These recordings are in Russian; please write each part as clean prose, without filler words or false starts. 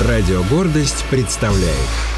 Радио «Гордость» представляет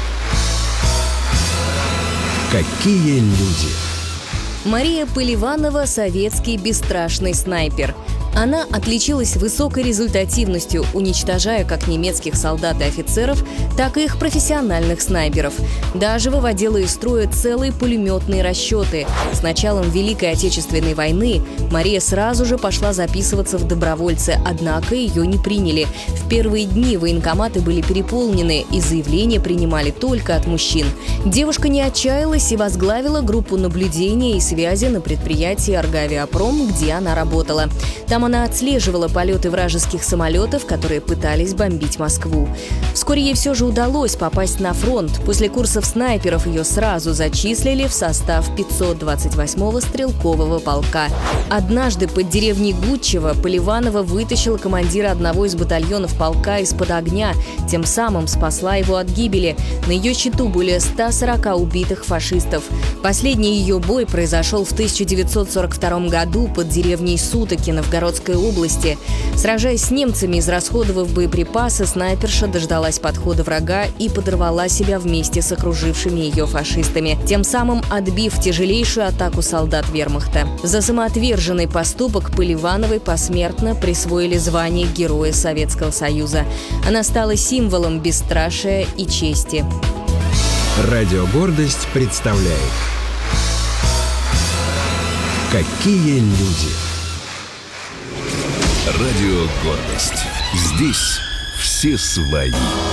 «Какие люди». Мария Поливанова – советский бесстрашный снайпер. Она отличилась высокой результативностью, уничтожая как немецких солдат и офицеров, так и их профессиональных снайперов. Даже выводила из строя целые пулеметные расчеты. С началом Великой Отечественной войны Мария сразу же пошла записываться в добровольцы, однако ее не приняли. В первые дни военкоматы были переполнены, и заявления принимали только от мужчин. Девушка не отчаялась и возглавила группу наблюдения и связи на предприятии «Аргавиапром», где она работала. Там она отслеживала полеты вражеских самолетов, которые пытались бомбить Москву. Вскоре ей все же удалось попасть на фронт. После курсов снайперов ее сразу зачислили в состав 528-го стрелкового полка. Однажды под деревней Гудчево Поливанова вытащила командира одного из батальонов полка из-под огня, тем самым спасла его от гибели. На ее счету более 140 убитых фашистов. Последний ее бой произошел в 1942 году под деревней Сутоки Новгородской области. Сражаясь с немцами, израсходовав боеприпасы, снайперша дождалась подхода врага и подорвала себя вместе с окружившими ее фашистами, тем самым отбив тяжелейшую атаку солдат вермахта. За самоотверженный поступок Поливановой посмертно присвоили звание Героя Советского Союза. Она стала символом бесстрашия и чести. Радио «Гордость» представляет «Какие люди». Радио «Гордость». Здесь все свои.